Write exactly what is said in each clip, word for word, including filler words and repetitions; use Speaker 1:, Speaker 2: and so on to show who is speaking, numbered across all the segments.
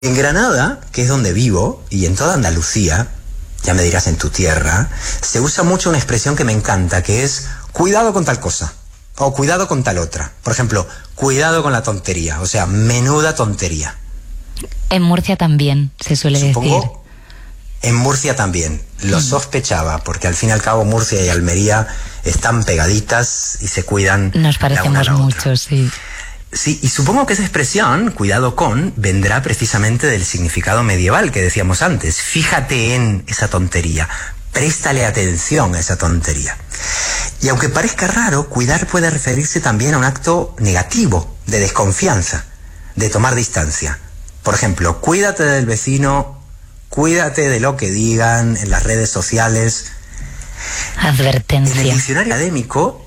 Speaker 1: En Granada, que es donde vivo, y en toda Andalucía, ya me dirás en tu tierra, se usa mucho una expresión que me encanta, que es cuidado con tal cosa, o cuidado con tal otra. Por ejemplo, cuidado con la tontería, o sea, menuda tontería.
Speaker 2: En Murcia también se suele
Speaker 1: Supongo,
Speaker 2: decir.
Speaker 1: En Murcia también, lo mm. sospechaba, porque al fin y al cabo Murcia y Almería están pegaditas y se cuidan.
Speaker 2: Nos parecemos
Speaker 1: la una a la
Speaker 2: mucho,
Speaker 1: otra.
Speaker 2: sí.
Speaker 1: Sí, y supongo que esa expresión, cuidado con, vendrá precisamente del significado medieval que decíamos antes. Fíjate en esa tontería, préstale atención a esa tontería. Y aunque parezca raro, cuidar puede referirse también a un acto negativo, de desconfianza, de tomar distancia. Por ejemplo, cuídate del vecino, cuídate de lo que digan en las redes sociales.
Speaker 2: Advertencia.
Speaker 1: En el diccionario académico,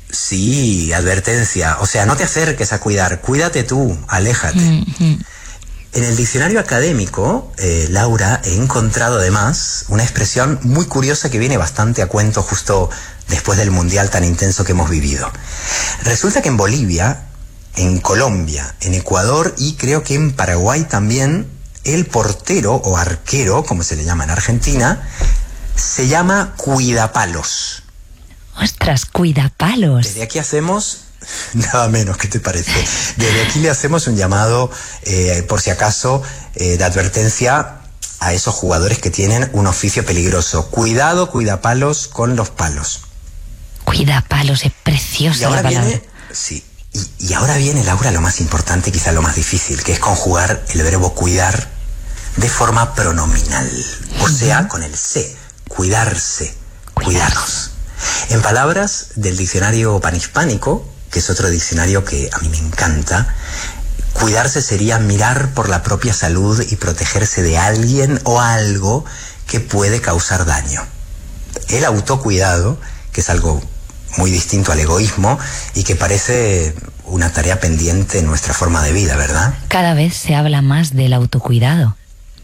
Speaker 1: sí, advertencia. O sea, no te acerques a cuidar, cuídate tú, aléjate. Mm-hmm. En el diccionario académico, eh, Laura, he encontrado además una expresión muy curiosa que viene bastante a cuento justo después del mundial tan intenso que hemos vivido. Resulta que en Bolivia, en Colombia, en Ecuador y creo que en Paraguay también, el portero o arquero, como se le llama en Argentina, se llama cuidapalos.
Speaker 2: ¡Ostras, cuidapalos!
Speaker 1: Desde aquí hacemos nada menos, ¿qué te parece? Desde aquí le hacemos un llamado, eh, por si acaso, eh, de advertencia a esos jugadores que tienen un oficio peligroso. Cuidado, cuidapalos con los palos.
Speaker 2: Cuidapalos, es preciosa
Speaker 1: y ahora
Speaker 2: la palabra.
Speaker 1: Viene, sí, y, y ahora viene, Laura, lo más importante, quizá lo más difícil, que es conjugar el verbo cuidar de forma pronominal, o sea, uh-huh. con el se, cuidarse, cuidarnos. En palabras del diccionario panhispánico, que es otro diccionario que a mí me encanta, cuidarse sería mirar por la propia salud y protegerse de alguien o algo que puede causar daño. El autocuidado, que es algo muy distinto al egoísmo y que parece una tarea pendiente en nuestra forma de vida, ¿verdad?
Speaker 2: Cada vez se habla más del autocuidado.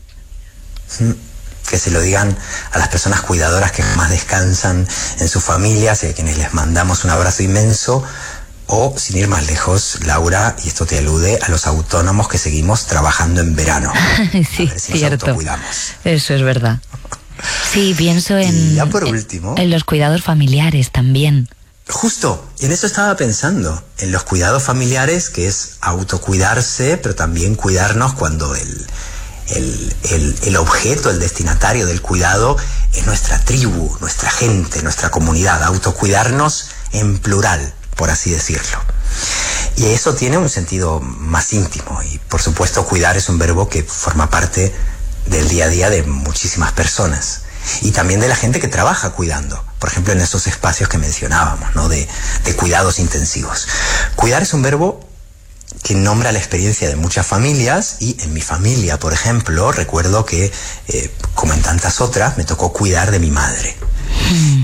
Speaker 1: Que se lo digan a las personas cuidadoras que más descansan en sus familias y a quienes les mandamos un abrazo inmenso, o, sin ir más lejos, Laura, y esto te alude a los autónomos que seguimos trabajando en verano.
Speaker 2: Sí,
Speaker 1: a ver si
Speaker 2: cierto.
Speaker 1: Nos autocuidamos.
Speaker 2: Eso es verdad. Sí, pienso en,
Speaker 1: y ya por último,
Speaker 2: en, en los cuidados familiares también.
Speaker 1: Justo, en eso estaba pensando, en los cuidados familiares, que es autocuidarse, pero también cuidarnos cuando el... El, el, el objeto, el destinatario del cuidado es nuestra tribu, nuestra gente, nuestra comunidad. Autocuidarnos en plural, por así decirlo. Y eso tiene un sentido más íntimo. Y por supuesto, cuidar es un verbo que forma parte del día a día de muchísimas personas. Y también de la gente que trabaja cuidando. Por ejemplo, en esos espacios que mencionábamos, ¿no? De, de cuidados intensivos. Cuidar es un verbo que nombra la experiencia de muchas familias, y en mi familia, por ejemplo, recuerdo que, eh, como en tantas otras, me tocó cuidar de mi madre. Mm.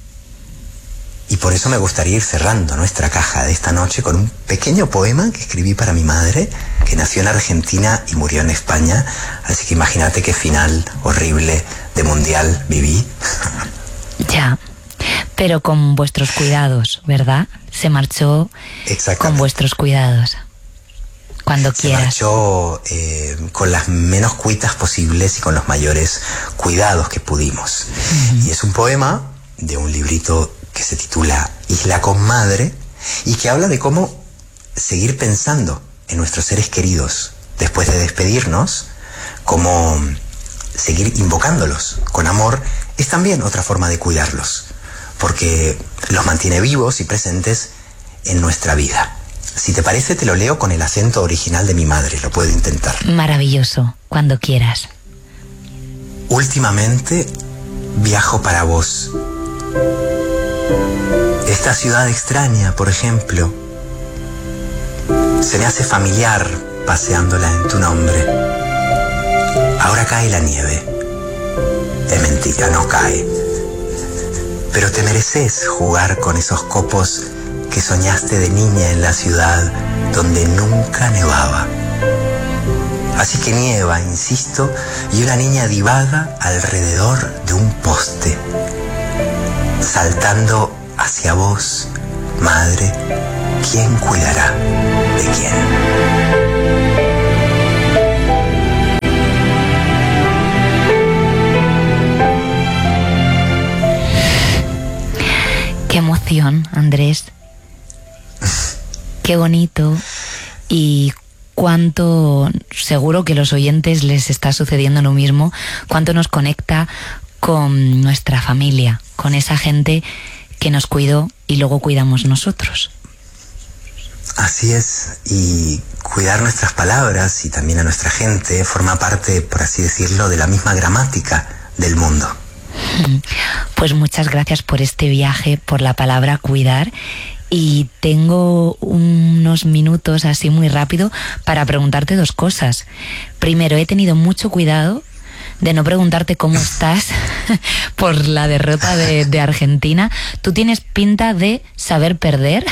Speaker 1: Y por eso me gustaría ir cerrando nuestra caja de esta noche con un pequeño poema que escribí para mi madre, que nació en Argentina y murió en España, así que imagínate qué final horrible de mundial viví.
Speaker 2: Ya, pero con vuestros cuidados, ¿verdad? Se marchó con vuestros cuidados. Cuando
Speaker 1: Se
Speaker 2: quieras.
Speaker 1: marchó eh, con las menos cuitas posibles y con los mayores cuidados que pudimos. Uh-huh. Y es un poema de un librito que se titula Isla con Madre y que habla de cómo seguir pensando en nuestros seres queridos después de despedirnos, cómo seguir invocándolos con amor, es también otra forma de cuidarlos, porque los mantiene vivos y presentes en nuestra vida. Si te parece, te lo leo con el acento original de mi madre, lo puedo intentar.
Speaker 2: Maravilloso, cuando quieras.
Speaker 1: Últimamente viajo para vos. Esta ciudad extraña, por ejemplo, se me hace familiar paseándola en tu nombre. Ahora cae la nieve. Es mentira, no cae. Pero te mereces jugar con esos copos que soñaste de niña en la ciudad donde nunca nevaba. Así que nieva, insisto, y una niña divaga alrededor de un poste, saltando hacia vos, madre, ¿quién cuidará de quién?
Speaker 2: emoción, Andrés. Qué bonito. Y cuánto, seguro que a los oyentes les está sucediendo lo mismo, cuánto nos conecta con nuestra familia, con esa gente que nos cuidó y luego cuidamos nosotros.
Speaker 1: Así es, y cuidar nuestras palabras y también a nuestra gente forma parte, por así decirlo, de la misma gramática del mundo.
Speaker 2: Pues muchas gracias por este viaje, por la palabra cuidar, y tengo unos minutos así muy rápido para preguntarte dos cosas. Primero, he tenido mucho cuidado de no preguntarte cómo estás por la derrota de, de Argentina. Tú tienes pinta de saber perder.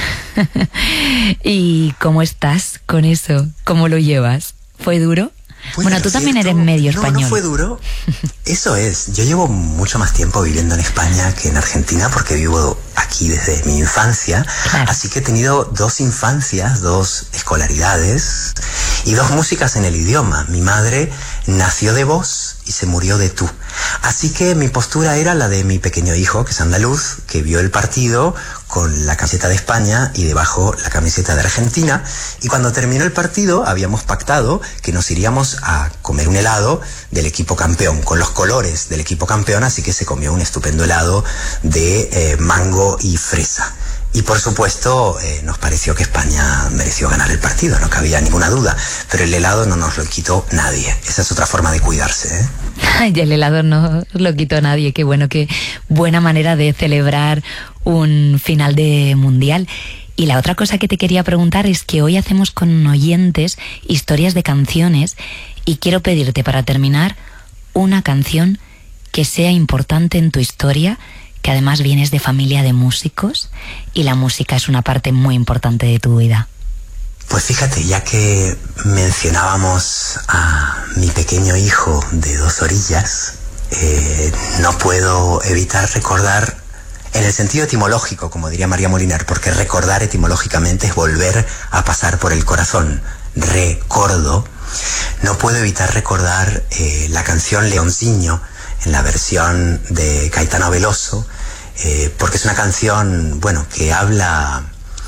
Speaker 2: ¿Y cómo estás con eso? ¿Cómo lo llevas? ¿Fue duro? Bueno, bueno tú también cierto, eres medio español.
Speaker 1: No, no fue duro. Eso es. Yo llevo mucho más tiempo viviendo en España que en Argentina porque vivo aquí desde mi infancia. Claro. Así que he tenido dos infancias, dos escolaridades y dos músicas en el idioma. Mi madre nació de vos y se murió de tú. Así que mi postura era la de mi pequeño hijo, que es andaluz, que vio el partido con la camiseta de España y debajo la camiseta de Argentina. Y cuando terminó el partido habíamos pactado que nos iríamos a comer un helado del equipo campeón, con los colores del equipo campeón, así que se comió un estupendo helado de eh, mango y fresa. Y por supuesto eh, nos pareció que España mereció ganar el partido, no cabía ninguna duda, pero el helado no nos lo quitó nadie. Esa es otra forma de cuidarse, ¿eh?
Speaker 2: Ay, el helado no lo quitó nadie. Qué bueno, qué buena manera de celebrar un final de mundial. Y la otra cosa que te quería preguntar es que hoy hacemos con oyentes historias de canciones y quiero pedirte para terminar una canción que sea importante en tu historia, que además vienes de familia de músicos y la música es una parte muy importante de tu vida.
Speaker 1: Pues fíjate, ya que mencionábamos a mi pequeño hijo de dos orillas, eh, no puedo evitar recordar en el sentido etimológico, como diría María Molinar, porque recordar etimológicamente es volver a pasar por el corazón. Recordo. No puedo evitar recordar eh, la canción Leonciño en la versión de Caetano Veloso, eh, porque es una canción, bueno, que habla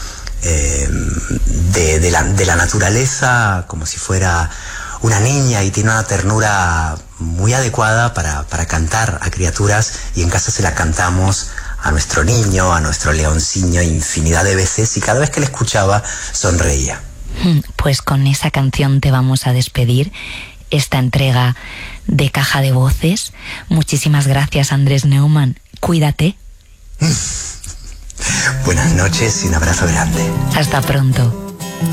Speaker 1: eh, de, de, la, de la naturaleza como si fuera una niña y tiene una ternura muy adecuada para, para cantar a criaturas, y en casa se la cantamos a nuestro niño, a nuestro leonciño infinidad de veces, y cada vez que le escuchaba sonreía.
Speaker 2: Pues con esa canción te vamos a despedir esta entrega de Caja de Voces. Muchísimas gracias, Andrés Neumann. Cuídate.
Speaker 1: Buenas noches y un abrazo grande.
Speaker 2: Hasta pronto.